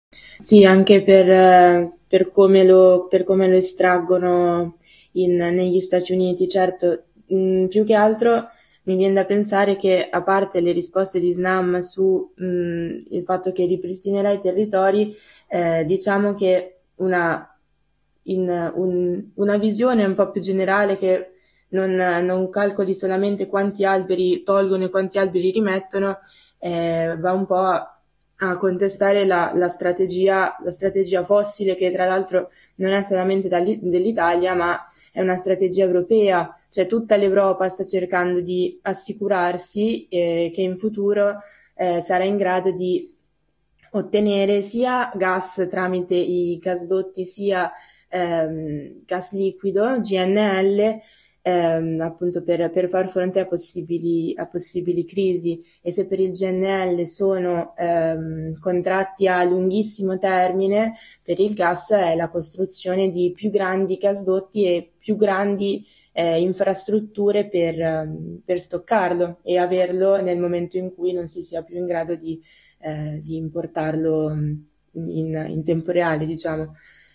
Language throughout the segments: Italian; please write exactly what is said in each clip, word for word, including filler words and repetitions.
Sì, anche per, eh, per come lo, per come lo estraggono in- negli Stati Uniti, certo, mh, più che altro mi viene da pensare che, a parte le risposte di Snam su mh, il fatto che ripristinerà i territori, eh, diciamo che una, in un- una visione un po' più generale che non, non calcoli solamente quanti alberi tolgono e quanti alberi rimettono, eh, va un po' a, a contestare la, la strategia, la strategia fossile, che tra l'altro non è solamente dall'I- dell'Italia, ma è una strategia europea, cioè tutta l'Europa sta cercando di assicurarsi eh, che in futuro eh, sarà in grado di ottenere sia gas tramite i gasdotti, sia ehm, gas liquido, G N L, ehm, appunto per, per far fronte a possibili, a possibili crisi. E se per il G N L sono ehm, contratti a lunghissimo termine, per il gas è la costruzione di più grandi gasdotti e più grandi eh, infrastrutture per, ehm, per stoccarlo e averlo nel momento in cui non si sia più in grado di, eh, di importarlo in, in tempo reale, diciamo.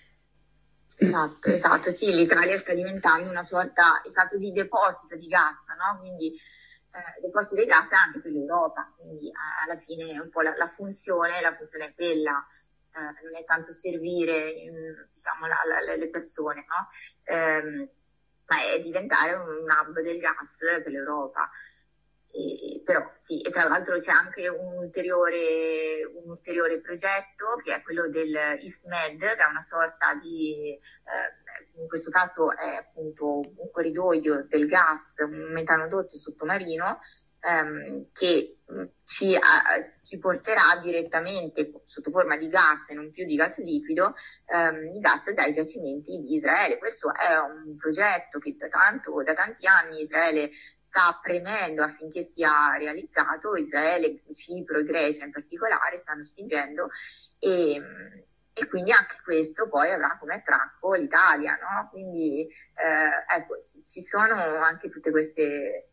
Esatto, esatto, sì, l'Italia sta diventando una sorta, esatto, di deposito di gas, no? Quindi eh, deposito di gas anche per l'Europa, quindi eh, alla fine un po' la, la funzione, la funzione è quella, eh, non è tanto servire, in, diciamo, la, la, le persone, no? Ehm, ma è diventare un hub del gas per l'Europa. E, però sì, e tra l'altro c'è anche un ulteriore, un ulteriore progetto che è quello del ISMED, che è una sorta di, eh, in questo caso è appunto un corridoio del gas, un metanodotto sottomarino, ehm, che ci, a, ci porterà direttamente sotto forma di gas e non più di gas liquido, ehm, i gas dai giacimenti di Israele. Questo è un progetto che da, tanto, da tanti anni Israele sta premendo affinché sia realizzato. Israele, Cipro e Grecia in particolare stanno spingendo e, e quindi anche questo poi avrà come attracco l'Italia, no? Quindi eh, ecco, ci sono anche tutte queste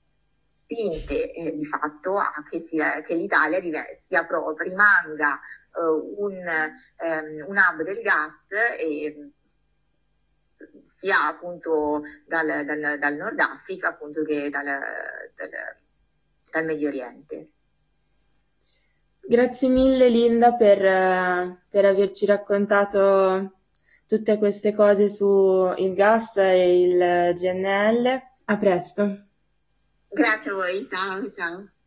spinte eh, di fatto a che, sia, che l'Italia sia proprio, rimanga uh, un, um, un hub del gas e sia appunto dal, dal, dal Nord Africa appunto che dal, dal, dal Medio Oriente. Grazie mille Linda per, eh, per averci raccontato tutte queste cose su il gas e il G N L. A presto. Grazie a voi, ciao ciao.